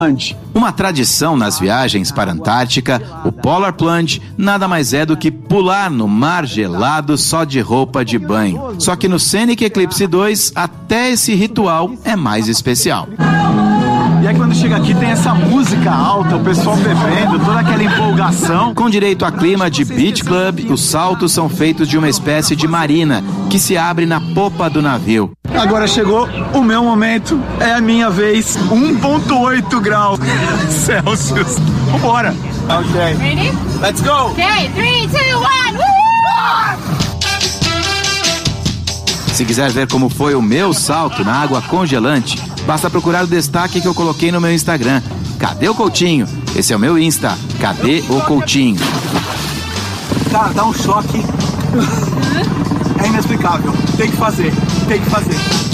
Uma tradição nas viagens para a Antártica, o Polar Plunge nada mais é do que pular no mar gelado só de roupa de banho. Só que no Scenic Eclipse 2, até esse ritual é mais especial. E aí quando chega aqui tem essa música alta, o pessoal bebendo, toda aquela empolgação. Com direito a clima de beach club, os saltos são feitos de uma espécie de marina que se abre na popa do navio. Agora chegou o meu momento, é a minha vez. 1,8 graus Celsius. Vambora. Ok. Ready? Let's go. Okay, 3, 2, 1. Se quiser ver como foi o meu salto na água congelante, basta procurar o destaque que eu coloquei no meu Instagram. Cadê o Coutinho? Esse é o meu Insta. Cadê o Coutinho? Cara, dá um choque. É inexplicável. Tem que fazer.